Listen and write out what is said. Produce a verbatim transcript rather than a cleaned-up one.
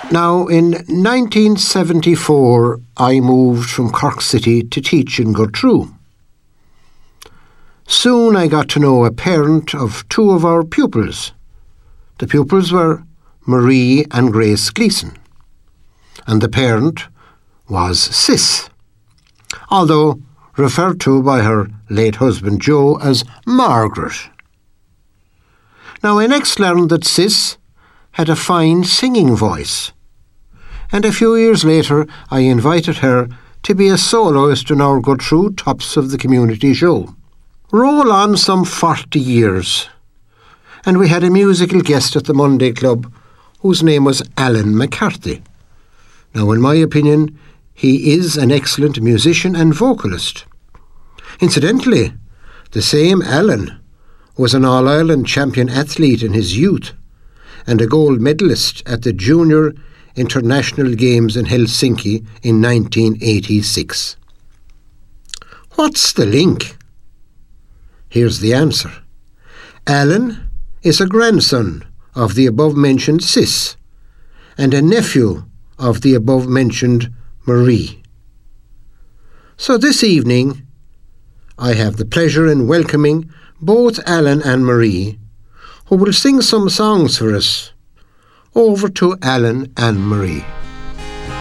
Now, in nineteen seventy-four, I moved from Cork City to teach in Gertrude. Soon I got to know a parent of two of our pupils. The pupils were Marie and Grace Gleeson, and the parent was Sis, although referred to by her late husband Joe as Margaret. Now I next learned that Sis had a fine singing voice, and a few years later I invited her to be a soloist in our Gertrude Tops of the Community show. Roll on some forty years, and we had a musical guest at the Monday Club whose name was Alan McCarthy. Now, in my opinion, he is an excellent musician and vocalist. Incidentally, the same Alan was an All-Ireland champion athlete in his youth and a gold medalist at the Junior International Games in Helsinki in nineteen eighty-six. What's the link? Here's the answer. Alan is a grandson of the above-mentioned Sis and a nephew of the above-mentioned Marie. So this evening, I have the pleasure in welcoming both Alan and Marie, who will sing some songs for us. Over to Alan and Marie.